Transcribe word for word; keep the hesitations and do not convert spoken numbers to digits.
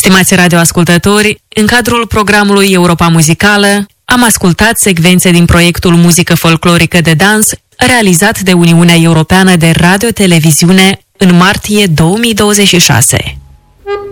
Stimați radioascultători, în cadrul programului Europa Muzicală am ascultat secvențe din proiectul Muzică Folclorică de Dans, realizat de Uniunea Europeană de Radio-Televiziune în martie două mii douăzeci și șase.